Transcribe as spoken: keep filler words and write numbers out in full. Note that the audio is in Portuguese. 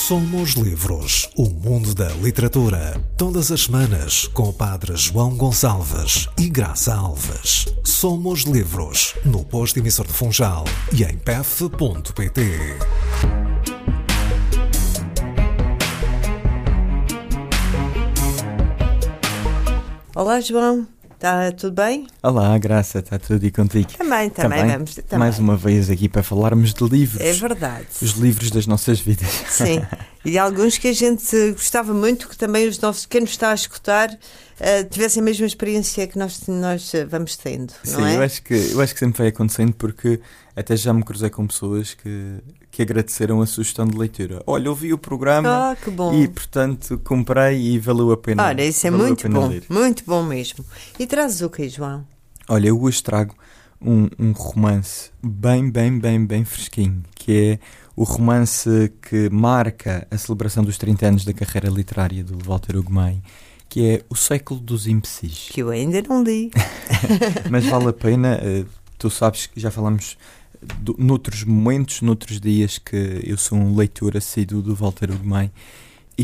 Somos Livros, o mundo da literatura. Todas as semanas, com o padre João Gonçalves e Graça Alves. Somos Livros, no posto emissor de Funchal e em p e f ponto p t. Olá, João. Está tudo bem? Olá, Graça, está tudo e contigo? Também, também, também vamos. Também. Mais uma vez aqui para falarmos de livros. É verdade. Os livros das nossas vidas. Sim, e alguns que a gente gostava muito, que também os nossos, quem nos está a escutar, uh, tivessem a mesma experiência que nós, nós vamos tendo, não Sim, é? eu acho que, eu acho que sempre vai acontecendo, porque até já me cruzei com pessoas que, que agradeceram a sugestão de leitura. Olha, ouvi o programa Ah, que bom. e, portanto, comprei e valeu a pena. Olha, isso é valeu muito a pena bom, ler. muito bom mesmo. E trazes o quê, João? Olha, eu hoje trago um, um romance bem, bem, bem, bem fresquinho, que é o romance que marca a celebração dos trinta anos da carreira literária do Walter Ugumem, que é O Século dos Imbecis. Que eu ainda não li. Mas vale a pena, tu sabes que já falamos noutros momentos, noutros dias, que eu sou um leitor assíduo do Walter Ugumem,